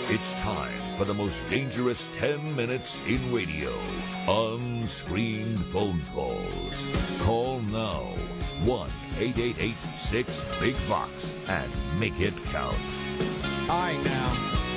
It's time for the most dangerous 10 minutes in radio. Unscreened phone calls. Call now. 1-888-6-BIG-VOX and make it count. All right, now.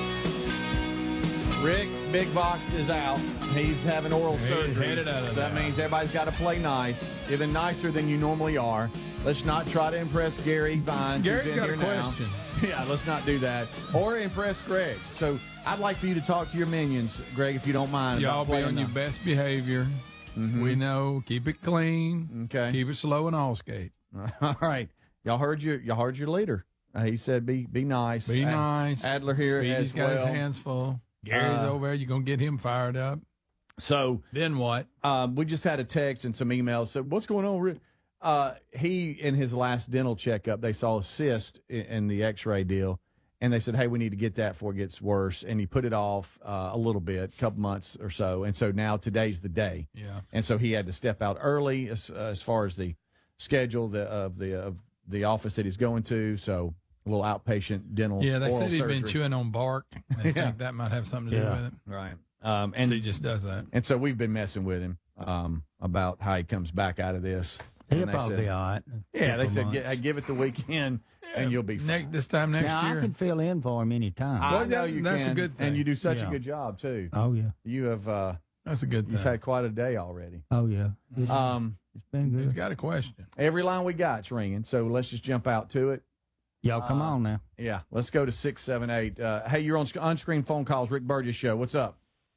Rick, Big Vox is out. He's having oral surgery. So that means everybody's got to play nice, even nicer than you normally are. Let's not try to impress Gary Vines. Gary's got a question. Yeah, let's not do that. Or impress Greg. So I'd like for you to talk to your minions, Greg, if you don't mind. Y'all be on your best behavior. Mm-hmm. We know. Keep it clean. Okay. Keep it slow and all skate. All right. Y'all heard your leader. He said be nice. Be nice. Adler here Speedy's got his hands full. Gary's over there. You're going to get him fired up. So then what? We just had a text and some emails. So what's going on, Rick? He, in his last dental checkup, they saw a cyst in the x-ray deal, and they said, hey, we need to get that before it gets worse. And he put it off a little bit, a couple months or so. And so now today's the day. Yeah. And so he had to step out early as far as the schedule of the office that he's going to. So a little outpatient dental. Yeah, they said he'd surgery. been chewing on bark. They think that might have something to do with it. Right. And so he just does that. And so we've been messing with him about how he comes back out of this. He'll probably be all right. Yeah, they said give it the weekend and you'll be fine. This time next now, year. I can fill in for him anytime. I know you that's can, a good thing. and you do such a good job too. Oh yeah, you have. That's a good thing. You've had quite a day already. Oh yeah, it's been good. He's got a question. Every line we got's ringing, so let's just jump out to it. Y'all come on now. Yeah, let's go to 678. Hey, you're on on-screen phone calls. Rick Burgess Show. What's up?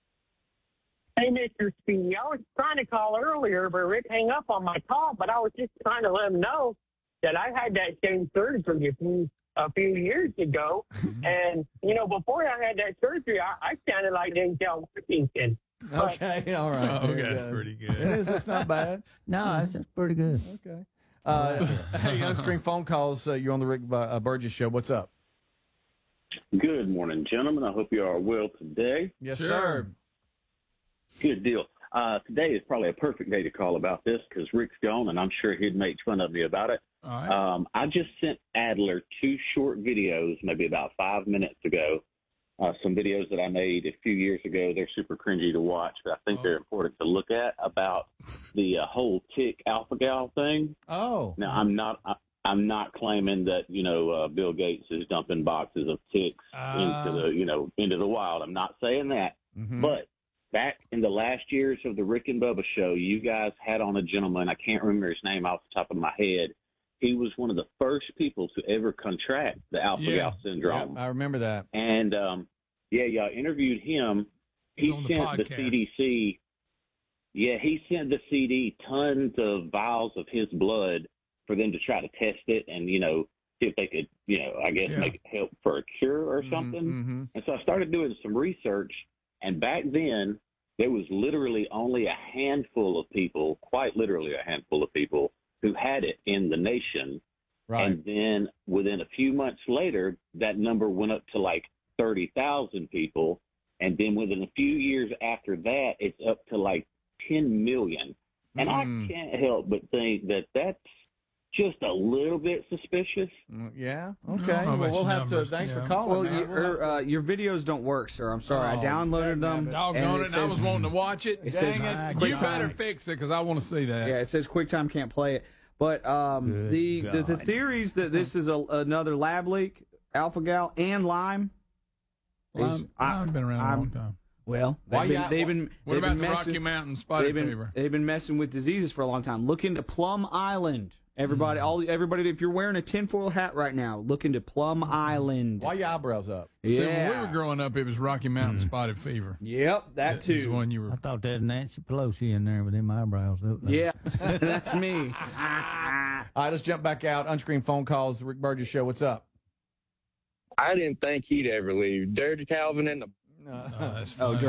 Hey, Mr. Speedy, I was trying to call earlier, but Rick hung up on my call, but I was just trying to let him know that I had that same surgery a few years ago. And, before I had that surgery, I sounded like Denzel Washington. Okay, all right. Oh, that's pretty good. It is. That's not bad. No, that's pretty good. Okay. Hey, on-screen phone calls. You're on the Rick Burgess Show. What's up? Good morning, gentlemen. I hope you are well today. Yes, Sure. sir. Good deal. Today is probably a perfect day to call about this because Rick's gone, and I'm sure he'd make fun of me about it. All right. I just sent Adler 2 short videos, maybe about 5 minutes ago. Some videos that I made a few years ago. They're super cringy to watch, but I think they're important to look at about the whole tick alpha-gal thing. Oh. Now, I'm not claiming that Bill Gates is dumping boxes of ticks into the wild. I'm not saying that, but back in the last years of the Rick and Bubba show, you guys had on a gentleman. I can't remember his name off the top of my head. He was one of the first people to ever contract the alpha-gal syndrome. Yeah, I remember that. And, y'all interviewed him. He sent the CDC. Yeah, he sent the CD tons of vials of his blood for them to try to test it and, see if they could, make it help for a cure or something. Mm-hmm. And so I started doing some research. And back then, there was literally only a handful of people, quite literally a handful of people, who had it in the nation. Right. And then within a few months later, that number went up to like 30,000 people. And then within a few years after that, it's up to like 10 million. And I can't help but think that that's just a little bit suspicious. Yeah. Okay. Well, we'll have to. Thanks for calling. Well, your videos don't work, sir. I'm sorry. I downloaded them. Doggone it. I was wanting to watch it. It says you better fix it because I want to see that. Yeah, it says QuickTime can't play it. But the theories that this is another lab leak, alpha-gal and Lyme. I've been around a long time. Well, they've been What about the messing, Rocky Mountain spotted they've been, fever? They've been messing with diseases for a long time. Look into Plum Island. Everybody, everybody, if you're wearing a tinfoil hat right now, look into Plum Island. Why your eyebrows up? See, when we were growing up, it was Rocky Mountain spotted fever. Yep, that too. Is when you were. I thought there's Nancy Pelosi in there with them eyebrows up there. Yeah, that's me. All right, let's jump back out. Unscreened phone calls. Rick Burgess Show. What's up? I didn't think he'd ever leave. Dirty Calvin and the. That's funny.